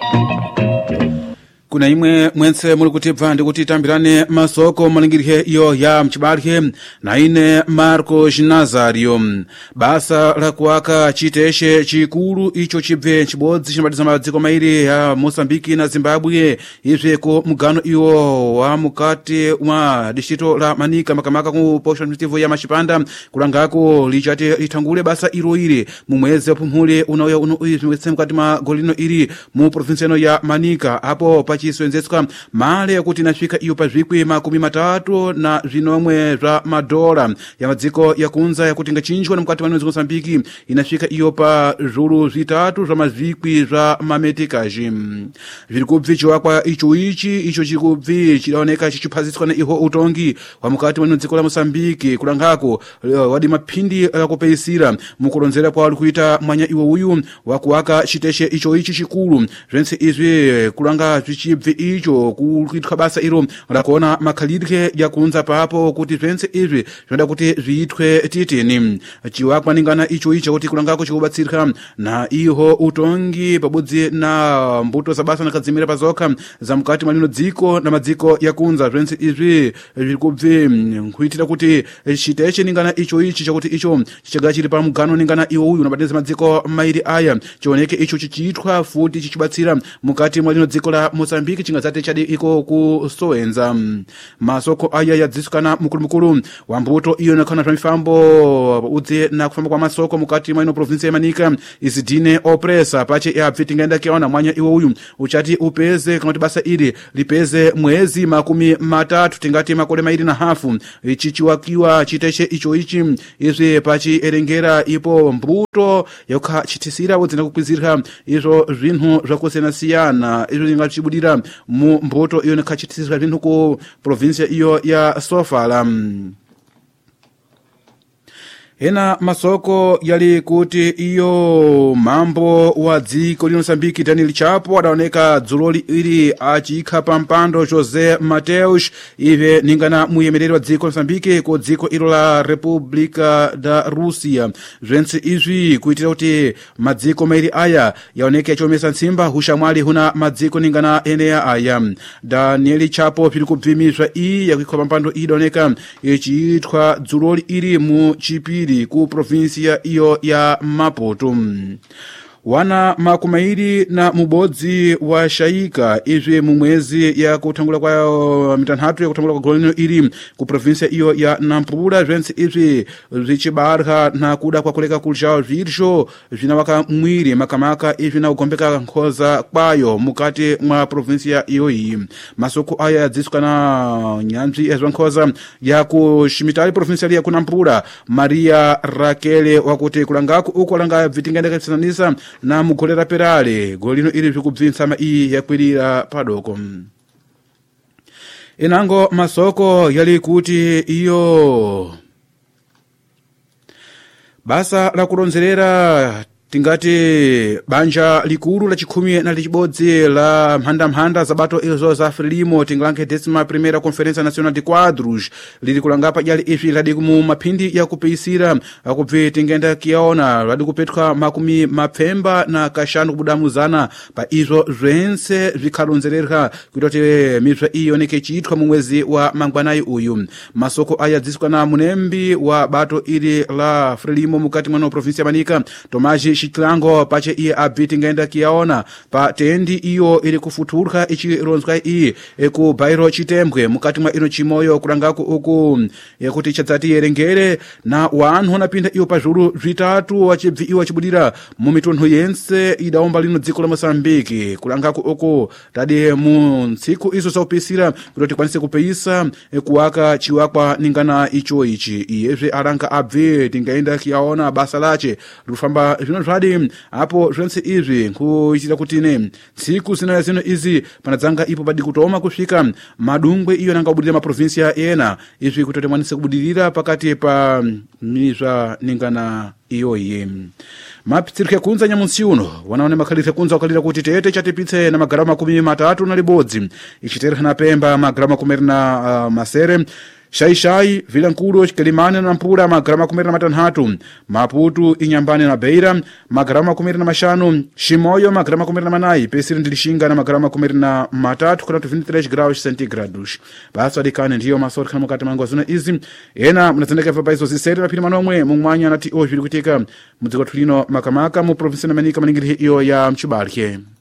Kuna imwe mwense muli kutibva ndikuti tambirane masoko malingirike iyo ya mchibalike na ine Marco Nazario. Basa la kuwaka chiteshe chikulu icho chibve chibodzi chinabatiza madziko mairi ya Mozambiki na Zimbabwe izve ku mugano iwo wa mukati mwa distrito la Manika makamaka ku posho administrative ya Machipanda kulangako lichati litangule basa ilo ili mu mwezi wa Phumuli unoyo izimwetse mukati mwa golino ili mu province ya Manika hapo pachiswenzetswa mali yakuti inasvika iyo pa zvikwi 30 na zvinomwe zva madola ya madziko yakunza yakuti ingachinjwa mukati mwa Mozambiki inasvika iyo pa zulu 3 zva mazvikwi zva mametikaji zviri kubvi chiwakwa icho chikubvi chidaoneka chichiphaziswa na iho utongi wa mukati mwa dziko la Mozambiki kulangako wadi maphindi yakupeisira mukulonzera kwa kuita mwanya iwo uyu wa kuwaka chiteshe ichi chikulu zvense izvi kulanga zvichibvi icho kuitwa basa iro la kuona makhalidwe yakunza papo kuti zvense izvi zvinoda kuti zviitwe titini chiwakwa ningana icho kuti kulangako chikubatsirika na iho utongi pabodzi na mbuto za basa nakadzimira pazokha za mukati mwa dziko na madziko yakunza zvense izvi zviri kubvi kuitira kuti chiteshe ningana ichi chakuti icho chichaga chiri pa mugano ningana iwo uyu unabatiza madziko mairi aya chioneke icho chichitwa futi chichibatsira mukati mwa dziko la Mozambiki chingazate chadi iko kusoenza masoko aya yadzisikana mukulu wa mbuto iyo nakana zvamifambo udze na kufamba kwa masoko mukati mwa province ya Manika izidine opresa pache yabviti ngaenda kiona mwanya iwo uyu uchati upeze kana kuti basa ili lipeze mwezi 30 tingati makole mairi na hafu chichiwakiwa chiteshe ichi izvi pachi erengera ipo mbuto yokha chitisira udzina kukwizira izvo zvinhu zvakusiyana siyana izvo zingachibudira mu mbuto iyo nekhachitisira zvinhu ku province iyo ya Sofala. Ena masoko yali kuti iyo mambo wa dziko lino Mozambiki Daniel Chapo adaoneka dzuloli ili achikha pampando José Mateus ive ningana muyemereri wa dziko Mozambiki ku dziko ilo la República da Rússia zvense izvi kuitira kuti madziko mairi aya yaoneke achomesa nsimba hushamwali huna madziko ningana enea aya. Daniel Chapo pili kubvimizva iyi yakuikha pampando idaoneka ichiitwa dzuloli ili mu chipiri ku provincia iyo ya Maputo. Wana makumairi na mubodzi wa shaika izvi mumwezi ya kutangula kwa mitanhatu ya kutangula kwa golino ili ku provincia iyo ya Nampula zvense izvi zvichibarha na kuda kwa kuleka kulishao zvirsho vinawaka mwiri makamaka izvi na ugombeka nkhoza kwayo mukati mwa provincia iyo iyi. Masoko aya yadzisikwa na nyanzvi ezwa nkhoza ya ku Shimitali provincia ya Nampula Maria Rakele wakuti kulangako uko langa vitingenda kasanisa na mugolera perale golino ili vikubvinsama iyi yakwirira padoko. Inango masoko yali kuti iyo basa la kulonzerera tingati banja likulu la chikhumi na lichibodzi la mhanda zabato izo za Frelimo tingalanke 11ª Conferência Nacional de Quadros lili kulangapa jali ifi ladi mu maphindi ya kupeisira akubvi tingenda kiaona ladi kupetwa makumi mapfemba na kashanu kubudamuzana pa izo zvense vikhalonzererha kuitoti mizva iyo neke chiitwa mu mwezi wa mangwanayi uyu. Masoko aya dzisikwa na munembi wa bato ili la Frelimo mukati mwa province ya Manika Tomaji Chitlango pache iye abviti ngaenda kiaona pa tendi iyo ili kufuturha ichironzwa iyi ku Bairo Chitembwe mukati mwa ino chimoyo kulangako uku kuti chadzati yerengere na wanhu napinda iyo pa zulu 3 wachibvi iyo wachibudira mu mitunhu yense idaomba lino dziko la Mozambiki kulangako uku tadi mu ntsiku izo saupisira kuti kwanise kupeisa kuwaka chiwakwa ningana icho ichi iyezve aranga abve tingaenda kiaona basa lache rufamba zvadi apo zvense izvi kuitira kuti ne tsiku zina zino izi panadzanga ipo padi kutoma kusvika madungwe iyo nanga kubudira maprovinsia ena izvi kuti mwanise kubudirira pakati pa mizva ningana iyoyi. Mapitsirike kunza nyamunsi uno wanaone makhalire kunza wakalira kuti tete chatipitse na magarama 30 na libodzi ichiterha na Pemba magarama 10 na masere Xaixai, Vilanculo, Quelimane na Nampula magrama 13, Maputo, Inhambane na Beira magrama 15, Chimoio magrama 14, Pesiri ndi Lixinga na magrama 13 kuna 23 graus centígrados. Basa dikane ndiyo masori kana mukati mangu azuna izi ena munazendeka vapaizo ziseri na pili manomwe mumwanya nati oji vilikutika mudziko tulino makamaka mu provinsi na manika maningiri iyo ya Mchibalike.